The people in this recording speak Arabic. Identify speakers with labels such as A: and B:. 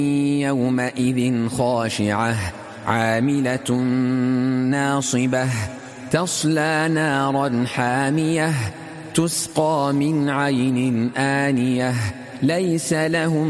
A: يومئذ خاشعة عاملة ناصبة تصلى نارا حامية تسقى من عين آنية ليس لهم